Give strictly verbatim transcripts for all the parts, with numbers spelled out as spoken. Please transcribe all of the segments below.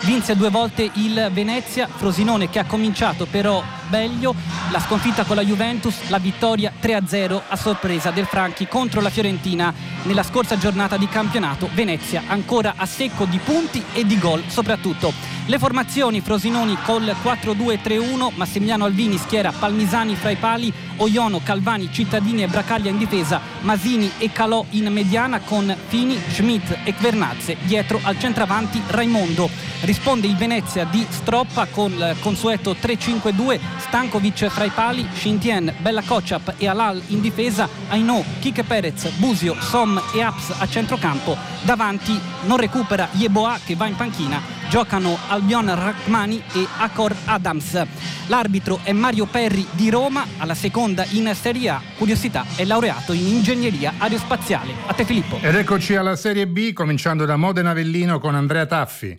vinse due volte il Venezia. Frosinone che ha cominciato però meglio, la sconfitta con la Juventus, la vittoria tre a zero a sorpresa del Franchi contro la Fiorentina nella scorsa giornata di campionato. Venezia ancora a secco di punti e di gol soprattutto. Le formazioni: Frosinone col quattro due tre uno, Massimiliano Alvini schiera Palmisani fra i pali, Oiono, Calvani, Cittadini e Bracaglia in difesa, Masini e Calò in mediana con Fini, Schmidt e Vernazze dietro al centravanti Raimondo. Risponde il Venezia di Stroppa con il consueto tre cinque due, Stankovic fra i pali, Shintian, Bella Kociap e Alal in difesa, Ainò, Kike Perez, Busio, Som e Aps a centrocampo. Davanti non recupera Yeboah che va in panchina, giocano Albion Rachmani e Akor Adams. L'arbitro è Mario Perri di Roma, alla seconda in Serie A. Curiosità, è laureato in ingegneria aerospaziale. A te Filippo. Ed eccoci alla Serie B, cominciando da Modena Avellino con Andrea Taffi.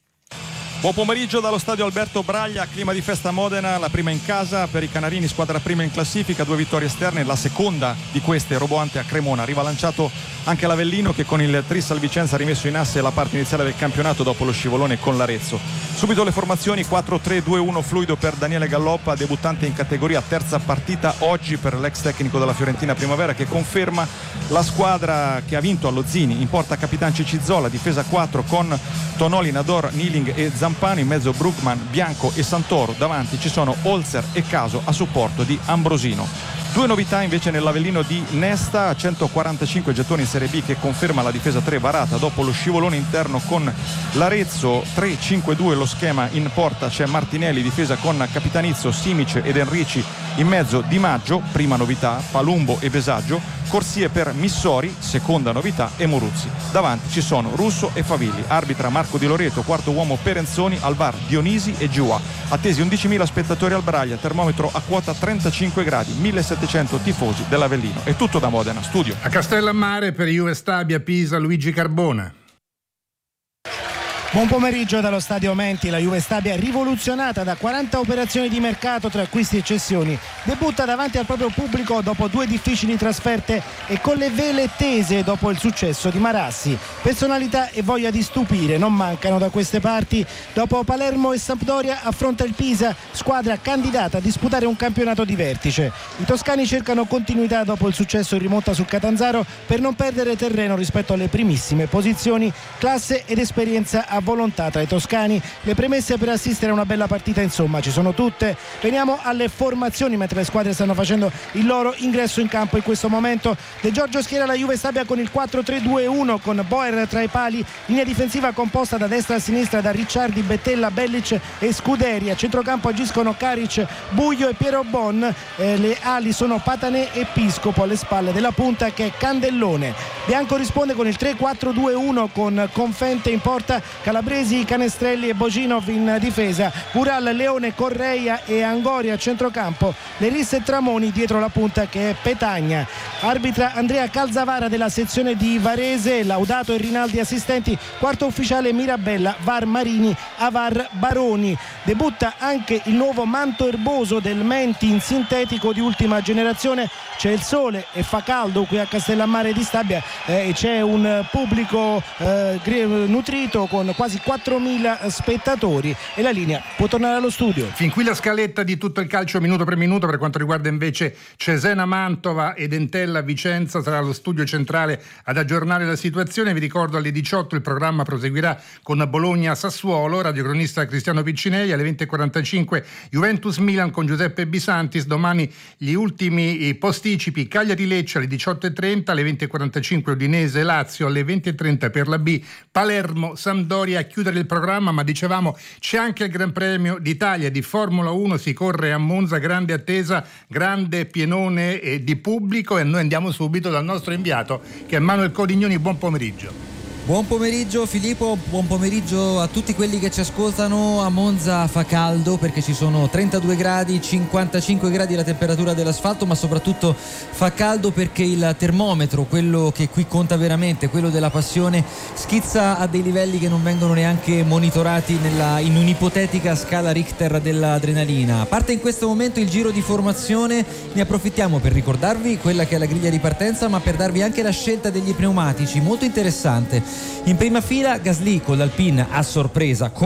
Buon pomeriggio dallo stadio Alberto Braglia, clima di festa a Modena, la prima in casa per i canarini, squadra prima in classifica, due vittorie esterne, la seconda di queste roboante a Cremona. Arriva lanciato anche l'Avellino che con il tris al Vicenza ha rimesso in asse la parte iniziale del campionato dopo lo scivolone con l'Arezzo. Subito le formazioni: quattro tre due uno fluido per Daniele Galloppa, debuttante in categoria, terza partita oggi per l'ex tecnico della Fiorentina Primavera, che conferma la squadra che ha vinto allo Zini. In porta Capitan Cicizzola, difesa quattro con Tonoli, Nador, Niling e Zampano, in mezzo Bruckman, Bianco e Santoro, davanti ci sono Holzer e Caso a supporto di Ambrosino. Due novità invece nell'Avellino di Nesta, centoquarantacinque gettoni in Serie B, che conferma la difesa tre varata dopo lo scivolone interno con l'Arezzo. Tre cinque due lo schema, in porta c'è Martinelli, difesa con Capitanizzo, Simic ed Enrici, in mezzo Di Maggio, prima novità, Palumbo e Besaggio, corsie per Missori, seconda novità, e Moruzzi. Davanti ci sono Russo e Favilli, arbitra Marco Di Loreto, quarto uomo Perenzoni, al bar Dionisi e Giua. Attesi undicimila spettatori al Braglia, termometro a quota trentacinque gradi, millesettecento tifosi dell'Avellino. È tutto da Modena, studio. A Castellammare per Juve Stabia Pisa Luigi Carbona. Buon pomeriggio dallo stadio Menti. La Juve Stabia, rivoluzionata da quaranta operazioni di mercato tra acquisti e cessioni, debutta davanti al proprio pubblico dopo due difficili trasferte e con le vele tese dopo il successo di Marassi. Personalità e voglia di stupire non mancano da queste parti. Dopo Palermo e Sampdoria affronta il Pisa, squadra candidata a disputare un campionato di vertice. I toscani cercano continuità dopo il successo in rimonta sul Catanzaro per non perdere terreno rispetto alle primissime posizioni. Classe ed esperienza a volontà tra i toscani, le premesse per assistere a una bella partita insomma ci sono tutte. Veniamo alle formazioni mentre le squadre stanno facendo il loro ingresso in campo in questo momento. De Giorgio schiera la Juve Stabia con il quattro tre due uno con Boer tra i pali, linea difensiva composta da destra a sinistra da Ricciardi, Bettella, Bellic e Scuderi. A centrocampo agiscono Karic, Buglio e Piero Bon, eh, le ali sono Patanè e Piscopo, alle spalle della punta che è Candellone. Bianco risponde con il tre quattro due uno con Confente in porta, Calabresi, Canestrelli e Boginov in difesa, Ural, Leone, Correia e Angori a centrocampo, Leris e Tramoni dietro la punta che è Petagna. Arbitra Andrea Calzavara della sezione di Varese, Laudato e Rinaldi assistenti, quarto ufficiale Mirabella, V A R Marini, Avar Baroni. Debutta anche il nuovo manto erboso del Menti in sintetico di ultima generazione. C'è il sole e fa caldo qui a Castellammare di Stabia, eh, c'è un pubblico eh, nutrito con quasi quattromila spettatori e la linea può tornare allo studio. Fin qui la scaletta di tutto il calcio minuto per minuto. Per quanto riguarda invece Cesena Mantova ed Entella Vicenza, sarà lo studio centrale ad aggiornare la situazione. Vi ricordo alle diciotto il programma proseguirà con Bologna Sassuolo, radiocronista Cristiano Piccinelli. Alle venti e quarantacinque Juventus Milan con Giuseppe Bisantis. Domani gli ultimi posticipi: Cagliari Lecce alle diciotto e trenta, alle venti e quarantacinque Udinese Lazio, alle venti e trenta per la B Palermo Sampdoria a chiudere il programma. Ma dicevamo c'è anche il Gran Premio d'Italia di Formula uno, si corre a Monza, grande attesa, grande pienone eh, di pubblico, e noi andiamo subito dal nostro inviato che è Manuel Codignoni. Buon pomeriggio. Buon pomeriggio Filippo, buon pomeriggio a tutti quelli che ci ascoltano. A Monza fa caldo perché ci sono trentadue gradi, cinquantacinque gradi la temperatura dell'asfalto, ma soprattutto fa caldo perché il termometro, quello che qui conta veramente, quello della passione, schizza a dei livelli che non vengono neanche monitorati nella, in un'ipotetica scala Richter dell'adrenalina. Parte in questo momento il giro di formazione, ne approfittiamo per ricordarvi quella che è la griglia di partenza, ma per darvi anche la scelta degli pneumatici, molto interessante. In prima fila Gasly con l'Alpine a sorpresa